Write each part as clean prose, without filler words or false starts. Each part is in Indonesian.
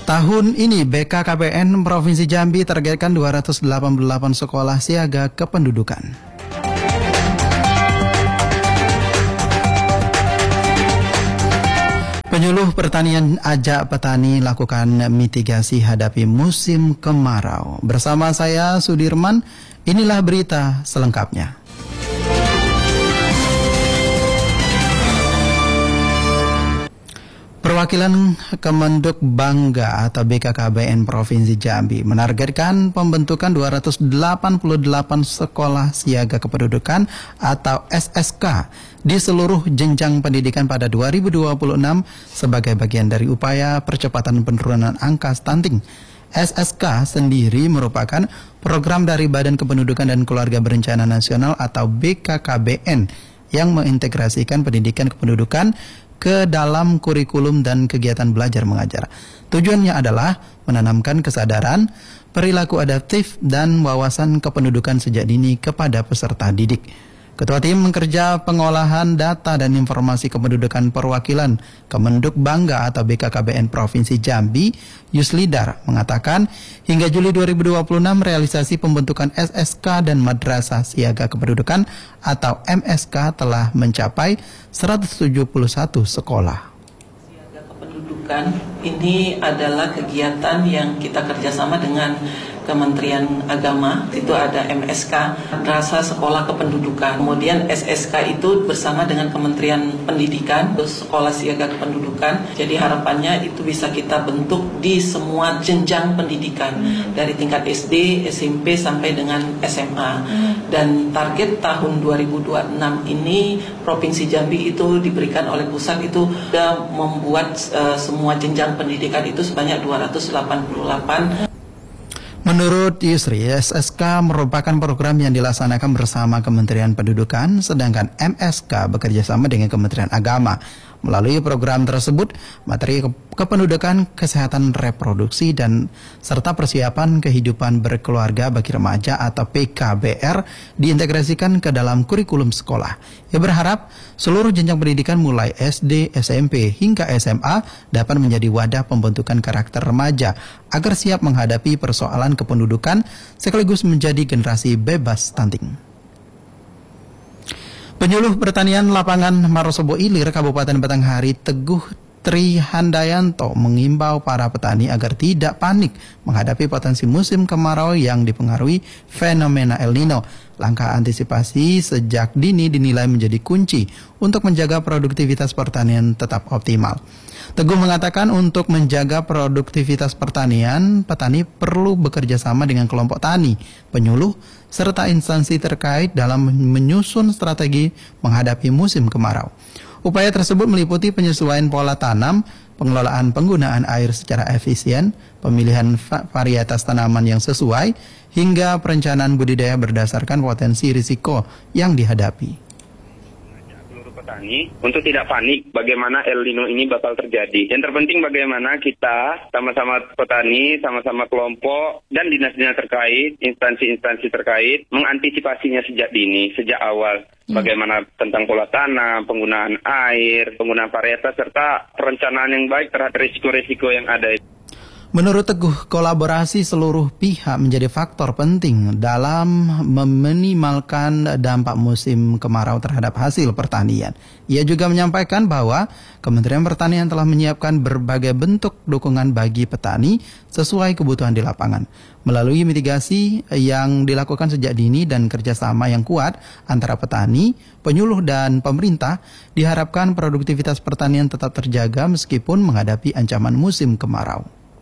Tahun ini BKKBN Provinsi Jambi targetkan 288 sekolah siaga kependudukan. Penyuluh pertanian ajak petani lakukan mitigasi hadapi musim kemarau. Bersama saya Sudirman, inilah berita selengkapnya. Perwakilan Kemenduk Bangga atau BKKBN Provinsi Jambi menargetkan pembentukan 288 sekolah siaga kependudukan atau SSK di seluruh jenjang pendidikan pada 2026 sebagai bagian dari upaya percepatan penurunan angka stunting. SSK sendiri merupakan program dari Badan Kependudukan dan Keluarga Berencana Nasional atau BKKBN yang mengintegrasikan pendidikan kependudukan ke dalam kurikulum dan kegiatan belajar mengajar. Tujuannya adalah menanamkan kesadaran, perilaku adaptif, dan wawasan kependudukan sejak dini kepada peserta didik. Ketua Tim Kerja Pengolahan Data dan Informasi Kependudukan Perwakilan Kemenduk Bangga atau BKKBN Provinsi Jambi, Yuslidar, mengatakan hingga Juli 2026 realisasi pembentukan SSK dan Madrasah Siaga Kependudukan atau MSK telah mencapai 171 sekolah. Siaga Kependudukan ini adalah kegiatan yang kita kerjasama dengan Kementerian Agama, itu ada MSK, Madrasah Sekolah Kependudukan. Kemudian SSK itu bersama dengan Kementerian Pendidikan, Sekolah Siaga Kependudukan. Jadi harapannya itu bisa kita bentuk di semua jenjang pendidikan, dari tingkat SD, SMP sampai dengan SMA. Dan target tahun 2026 ini Provinsi Jambi itu diberikan oleh pusat itu sudah membuat semua jenjang pendidikan itu sebanyak 288. Menurut Yusri, SSK merupakan program yang dilaksanakan bersama Kementerian Pendidikan, sedangkan MSK bekerjasama dengan Kementerian Agama. Melalui program tersebut, materi kependudukan, kesehatan reproduksi, dan serta persiapan kehidupan berkeluarga bagi remaja atau PKBR diintegrasikan ke dalam kurikulum sekolah. Ia berharap seluruh jenjang pendidikan mulai SD, SMP, hingga SMA dapat menjadi wadah pembentukan karakter remaja agar siap menghadapi persoalan kependudukan sekaligus menjadi generasi bebas stunting. Penyuluh Pertanian Lapangan Marosobo Ilir, Kabupaten Batanghari, Teguh Tri Handayanto mengimbau para petani agar tidak panik menghadapi potensi musim kemarau yang dipengaruhi fenomena El Nino. Langkah antisipasi sejak dini dinilai menjadi kunci untuk menjaga produktivitas pertanian tetap optimal. Teguh mengatakan untuk menjaga produktivitas pertanian, petani perlu bekerja sama dengan kelompok tani, penyuluh, serta instansi terkait dalam menyusun strategi menghadapi musim kemarau. Upaya tersebut meliputi penyesuaian pola tanam, pengelolaan penggunaan air secara efisien, pemilihan varietas tanaman yang sesuai, hingga perencanaan budidaya berdasarkan potensi risiko yang dihadapi. Petani untuk tidak panik bagaimana El Nino ini bakal terjadi. Yang terpenting bagaimana kita sama-sama petani, sama-sama kelompok dan dinas-dinas terkait, instansi-instansi terkait mengantisipasinya sejak dini, sejak awal. Bagaimana tentang pola tanam, penggunaan air, penggunaan varietas serta perencanaan yang baik terhadap risiko-risiko yang ada. Menurut Teguh, kolaborasi seluruh pihak menjadi faktor penting dalam meminimalkan dampak musim kemarau terhadap hasil pertanian. Ia juga menyampaikan bahwa Kementerian Pertanian telah menyiapkan berbagai bentuk dukungan bagi petani sesuai kebutuhan di lapangan. Melalui mitigasi yang dilakukan sejak dini dan kerjasama yang kuat antara petani, penyuluh, dan pemerintah, diharapkan produktivitas pertanian tetap terjaga meskipun menghadapi ancaman musim kemarau.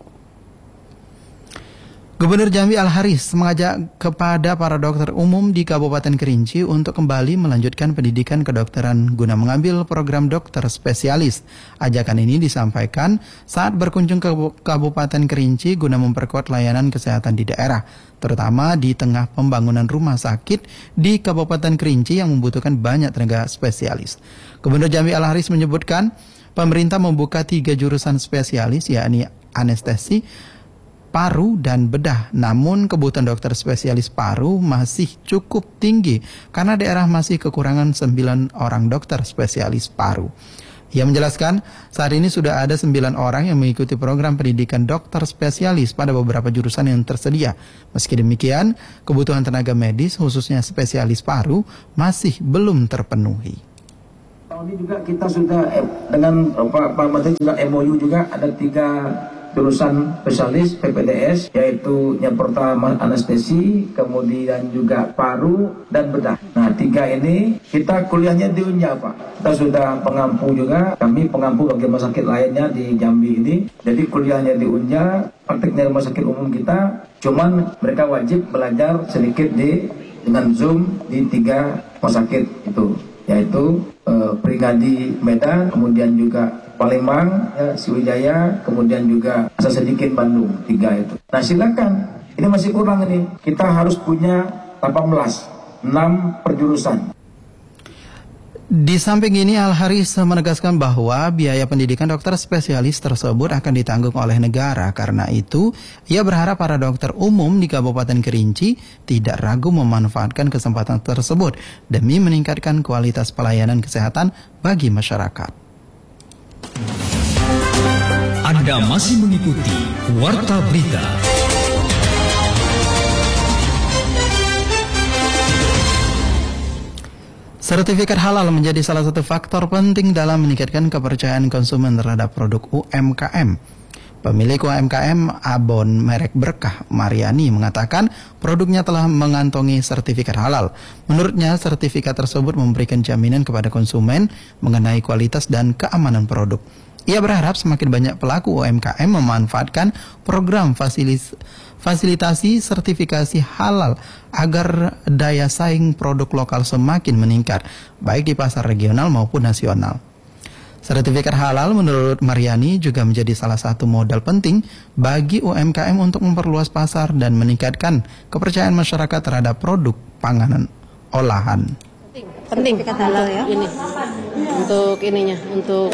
Gubernur Jambi Al-Haris mengajak kepada para dokter umum di Kabupaten Kerinci untuk kembali melanjutkan pendidikan kedokteran guna mengambil program dokter spesialis. Ajakan ini disampaikan saat berkunjung ke Kabupaten Kerinci guna memperkuat layanan kesehatan di daerah, terutama di tengah pembangunan rumah sakit di Kabupaten Kerinci yang membutuhkan banyak tenaga spesialis. Gubernur Jambi Al-Haris menyebutkan pemerintah membuka 3 jurusan spesialis, yakni anestesi, paru, dan bedah. Namun kebutuhan dokter spesialis paru masih cukup tinggi karena daerah masih kekurangan 9 orang dokter spesialis paru. Ia menjelaskan, saat ini sudah ada 9 orang yang mengikuti program pendidikan dokter spesialis pada beberapa jurusan yang tersedia. Meski demikian, kebutuhan tenaga medis, khususnya spesialis paru, masih belum terpenuhi. Tahun ini juga kita sudah dengan Pak Menteri juga MOU juga ada 3 jurusan spesialis PPDS, yaitu yang pertama anestesi, kemudian juga paru dan bedah. Nah, 3 ini kita kuliahnya di Unja, Pak. Kita sudah pengampu juga, kami pengampu bagi rumah sakit lainnya di Jambi ini. Jadi kuliahnya di Unja, praktiknya rumah sakit umum kita, cuman mereka wajib belajar sedikit dengan Zoom di 3 rumah sakit itu, yaitu Prigadi Medan, kemudian juga Palembang, ya, Sriwijaya, kemudian juga Asa Sedikit Bandung, 3 itu. Nah silakan, ini masih kurang ini. Kita harus punya 6 perjurusan. Di samping ini, Al-Haris menegaskan bahwa biaya pendidikan dokter spesialis tersebut akan ditanggung oleh negara. Karena itu, ia berharap para dokter umum di Kabupaten Kerinci tidak ragu memanfaatkan kesempatan tersebut demi meningkatkan kualitas pelayanan kesehatan bagi masyarakat. Anda masih mengikuti Warta Berita. Sertifikat halal menjadi salah satu faktor penting dalam meningkatkan kepercayaan konsumen terhadap produk UMKM. Pemilik UMKM abon merek Berkah, Mariani, mengatakan produknya telah mengantongi sertifikat halal. Menurutnya, sertifikat tersebut memberikan jaminan kepada konsumen mengenai kualitas dan keamanan produk. Ia berharap semakin banyak pelaku UMKM memanfaatkan program fasilitasi sertifikasi halal agar daya saing produk lokal semakin meningkat, baik di pasar regional maupun nasional. Sertifikat halal menurut Mariani juga menjadi salah satu modal penting bagi UMKM untuk memperluas pasar dan meningkatkan kepercayaan masyarakat terhadap produk panganan olahan. Penting halal ya ini untuk ininya, untuk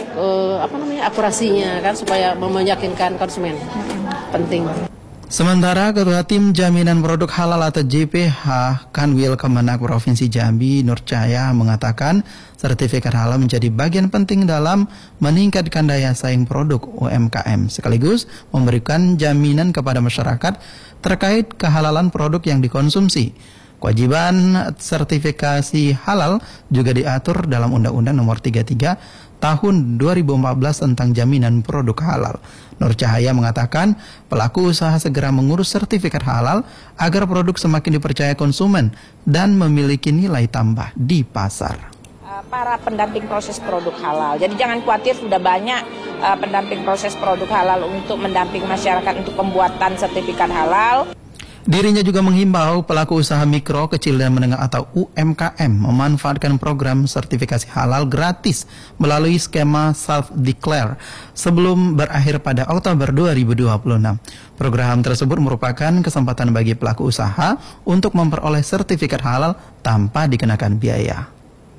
akurasinya kan, supaya meyakinkan konsumen. Penting. Sementara Ketua Tim Jaminan Produk Halal atau JPH Kanwil Kemenak Provinsi Jambi, Nur Cahaya, mengatakan sertifikat halal menjadi bagian penting dalam meningkatkan daya saing produk UMKM, sekaligus memberikan jaminan kepada masyarakat terkait kehalalan produk yang dikonsumsi. Kewajiban sertifikasi halal juga diatur dalam Undang-Undang Nomor 33 Tahun 2014 tentang jaminan produk halal. Nur Cahaya mengatakan pelaku usaha segera mengurus sertifikat halal agar produk semakin dipercaya konsumen dan memiliki nilai tambah di pasar. Para pendamping proses produk halal. Jadi jangan khawatir, sudah banyak pendamping proses produk halal untuk mendamping masyarakat untuk pembuatan sertifikat halal. Dirinya juga menghimbau pelaku usaha mikro, kecil dan menengah atau UMKM memanfaatkan program sertifikasi halal gratis melalui skema self-declare sebelum berakhir pada Oktober 2026. Program tersebut merupakan kesempatan bagi pelaku usaha untuk memperoleh sertifikat halal tanpa dikenakan biaya.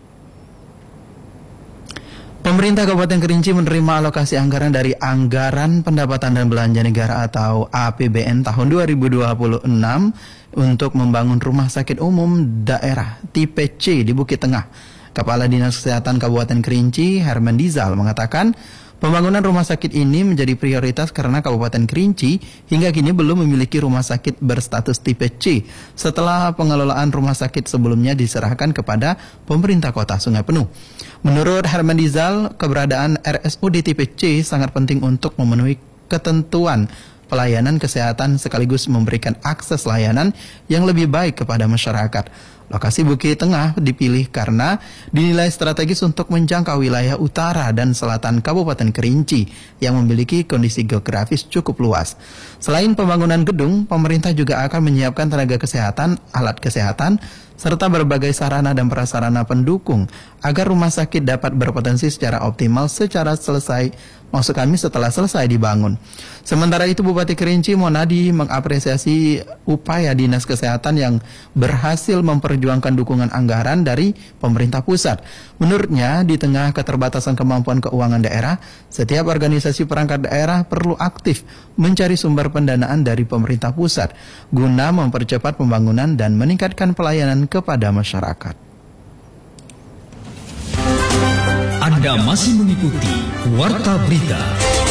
Pemerintah Kabupaten Kerinci menerima alokasi anggaran dari Anggaran Pendapatan dan Belanja Negara atau APBN tahun 2026 untuk membangun rumah sakit umum daerah tipe C di Bukit Tengah. Kepala Dinas Kesehatan Kabupaten Kerinci, Herman Dizal, mengatakan pembangunan rumah sakit ini menjadi prioritas karena Kabupaten Kerinci hingga kini belum memiliki rumah sakit berstatus tipe C setelah pengelolaan rumah sakit sebelumnya diserahkan kepada pemerintah kota Sungai Penuh. Menurut Herman Dizal, keberadaan RSUD tipe C sangat penting untuk memenuhi ketentuan pelayanan kesehatan sekaligus memberikan akses layanan yang lebih baik kepada masyarakat. Lokasi Bukit Tengah dipilih karena dinilai strategis untuk menjangkau wilayah utara dan selatan Kabupaten Kerinci yang memiliki kondisi geografis cukup luas. Selain pembangunan gedung, pemerintah juga akan menyiapkan tenaga kesehatan, alat kesehatan, serta berbagai sarana dan prasarana pendukung agar rumah sakit dapat berpotensi secara optimal setelah selesai dibangun. Sementara itu, Bupati Kerinci Monadi mengapresiasi upaya Dinas Kesehatan yang berhasil memperjuangkan dukungan anggaran dari pemerintah pusat. Menurutnya, di tengah keterbatasan kemampuan keuangan daerah, setiap organisasi perangkat daerah perlu aktif mencari sumber pendanaan dari pemerintah pusat guna mempercepat pembangunan dan meningkatkan pelayanan kepada masyarakat. Anda masih mengikuti Warta Berita.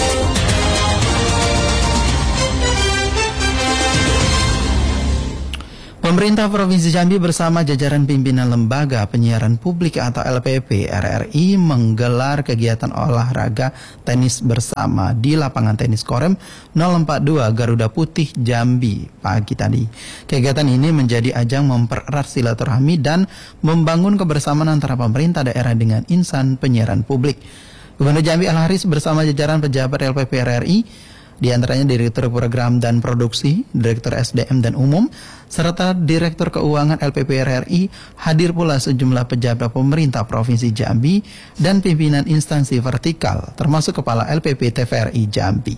Pemerintah Provinsi Jambi bersama jajaran pimpinan Lembaga Penyiaran Publik atau LPP RRI menggelar kegiatan olahraga tenis bersama di lapangan tenis Korem 042 Garuda Putih Jambi pagi tadi. Kegiatan ini menjadi ajang mempererat silaturahmi dan membangun kebersamaan antara pemerintah daerah dengan insan penyiaran publik. Gubernur Jambi Al-Haris bersama jajaran pejabat LPP RRI, di antaranya Direktur Program dan Produksi, Direktur SDM dan Umum, serta Direktur Keuangan LPP RRI, hadir pula sejumlah pejabat pemerintah Provinsi Jambi dan pimpinan instansi vertikal, termasuk Kepala LPP TVRI Jambi.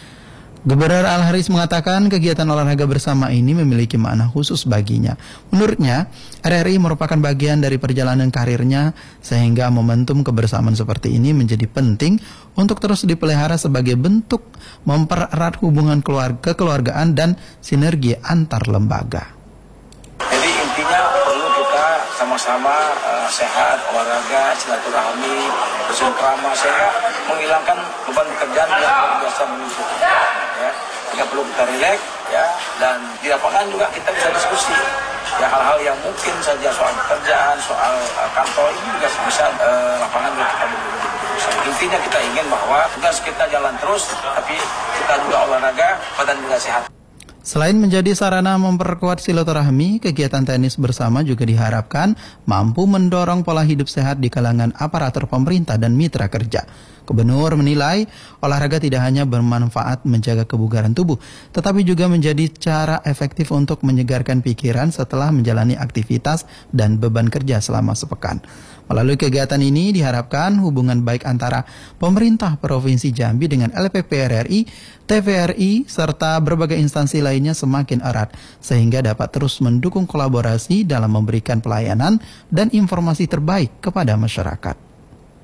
Gubernur Al-Haris mengatakan kegiatan olahraga bersama ini memiliki makna khusus baginya. Menurutnya, RRI merupakan bagian dari perjalanan karirnya sehingga momentum kebersamaan seperti ini menjadi penting untuk terus dipelihara sebagai bentuk mempererat hubungan kekeluargaan dan sinergi antar lembaga. Jadi intinya perlu kita sama-sama sehat, olahraga, silaturahmi, bercengkrama sehingga menghilangkan beban pekerjaan yang luar biasa menumpuk. Ya, jika perlu kita rileks, ya, dan di lapangan juga kita bisa diskusi. Ya, hal-hal yang mungkin saja soal pekerjaan, soal kantor ini juga bisa lapangan juga kita berdiskusi. Intinya kita ingin bahwa tugas kita jalan terus, tapi kita juga olahraga, badan juga sehat. Selain menjadi sarana memperkuat silaturahmi, kegiatan tenis bersama juga diharapkan mampu mendorong pola hidup sehat di kalangan aparatur pemerintah dan mitra kerja. Gubernur menilai olahraga tidak hanya bermanfaat menjaga kebugaran tubuh, tetapi juga menjadi cara efektif untuk menyegarkan pikiran setelah menjalani aktivitas dan beban kerja selama sepekan. Melalui kegiatan ini diharapkan hubungan baik antara pemerintah Provinsi Jambi dengan LPP RRI, TVRI, serta berbagai instansi lainnya semakin erat, sehingga dapat terus mendukung kolaborasi dalam memberikan pelayanan dan informasi terbaik kepada masyarakat.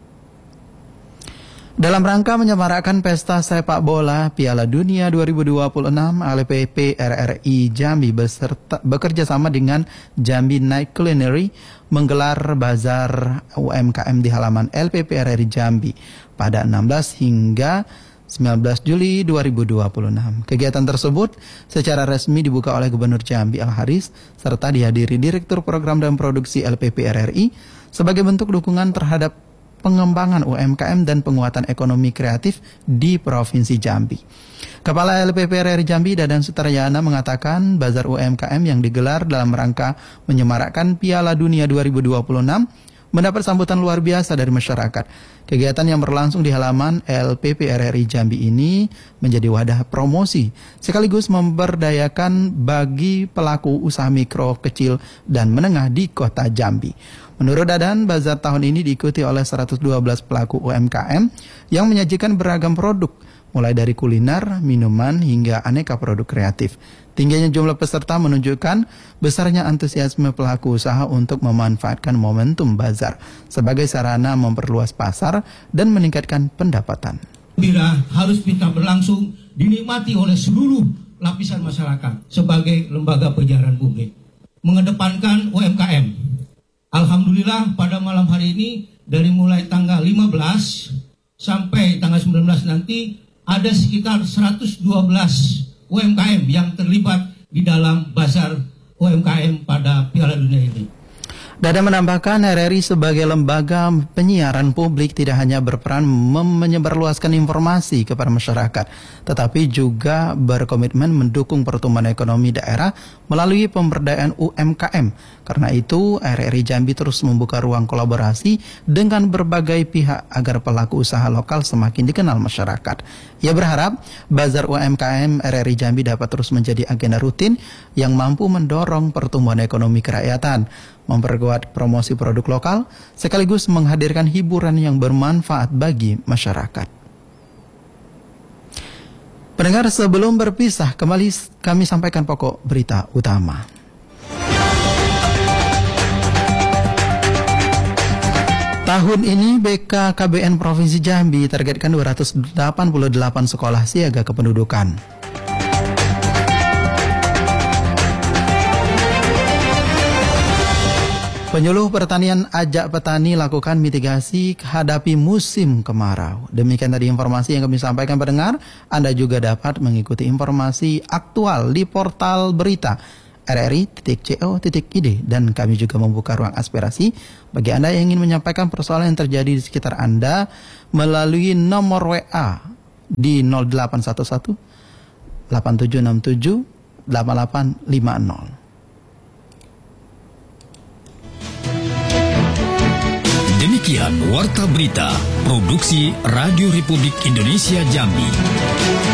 Dalam rangka menyemarakkan pesta sepak bola Piala Dunia 2026, LPP RRI Jambi bekerja sama dengan Jambi Night Culinary menggelar bazar UMKM di halaman LPP RRI Jambi pada 16 hingga 19 Juli 2026. Kegiatan tersebut secara resmi dibuka oleh Gubernur Jambi Al-Haris serta dihadiri Direktur Program dan Produksi LPP RRI sebagai bentuk dukungan terhadap pengembangan UMKM dan penguatan ekonomi kreatif di Provinsi Jambi. Kepala LPP RRI Jambi Dadan Sutrayana mengatakan bazar UMKM yang digelar dalam rangka menyemarakkan Piala Dunia 2026 mendapat sambutan luar biasa dari masyarakat. Kegiatan yang berlangsung di halaman LPP RRI Jambi ini menjadi wadah promosi sekaligus memberdayakan bagi pelaku usaha mikro, kecil, dan menengah di kota Jambi. Menurut Dadan, bazar tahun ini diikuti oleh 112 pelaku UMKM yang menyajikan beragam produk, mulai dari kuliner, minuman, hingga aneka produk kreatif. Tingginya jumlah peserta menunjukkan besarnya antusiasme pelaku usaha untuk memanfaatkan momentum bazar sebagai sarana memperluas pasar dan meningkatkan pendapatan. Bila harus bisa berlangsung dinikmati oleh seluruh lapisan masyarakat sebagai lembaga penyiaran publik. Mengedepankan UMKM. Alhamdulillah pada malam hari ini dari mulai tanggal 15 sampai tanggal 19 nanti ada sekitar 112 UMKM yang terlibat di dalam bazar UMKM pada Piala Dunia ini. Dadan menambahkan RRI sebagai lembaga penyiaran publik tidak hanya berperan menyebarluaskan informasi kepada masyarakat, tetapi juga berkomitmen mendukung pertumbuhan ekonomi daerah melalui pemberdayaan UMKM. Karena itu, RRI Jambi terus membuka ruang kolaborasi dengan berbagai pihak agar pelaku usaha lokal semakin dikenal masyarakat. Ia berharap bazar UMKM RRI Jambi dapat terus menjadi agenda rutin yang mampu mendorong pertumbuhan ekonomi kerakyatan, memperkuat promosi produk lokal, sekaligus menghadirkan hiburan yang bermanfaat bagi masyarakat. Pendengar, sebelum berpisah, kembali kami sampaikan pokok berita utama. Tahun ini BKKBN Provinsi Jambi targetkan 288 sekolah siaga kependudukan. Penyuluh pertanian ajak petani lakukan mitigasi hadapi musim kemarau. Demikian tadi informasi yang kami sampaikan pendengar. Anda juga dapat mengikuti informasi aktual di portal berita rri.co.id, dan kami juga membuka ruang aspirasi bagi Anda yang ingin menyampaikan persoalan yang terjadi di sekitar Anda melalui nomor WA di 0811 8767 8850. Demikian Warta Berita, Produksi Radio Republik Indonesia Jambi.